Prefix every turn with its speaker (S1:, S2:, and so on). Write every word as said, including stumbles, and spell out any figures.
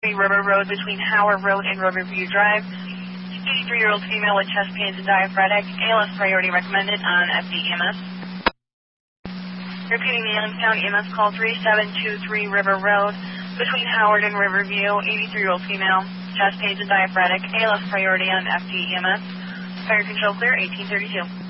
S1: River Road between Howard Road and Riverview Drive. eighty-three-year-old female with chest pains and diaphoretic. A L S priority recommended on F D E M S. Repeating the Adams County E M S call three seven two three River Road between Howard and Riverview. eighty-three-year-old female, chest pains and diaphoretic. A L S priority on F D E M S. Fire control clear, eighteen thirty-two.